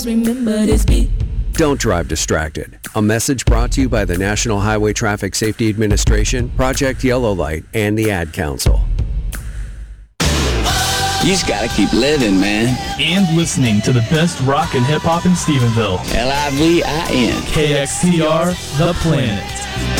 Remember this beat. Don't drive distracted. A message brought to you by the National Highway Traffic Safety Administration, Project Yellow Light, and the Ad Council. You just gotta keep living, man. And listening to the best rock and hip hop in Stephenville. LIVIN. KXTR, The Planet.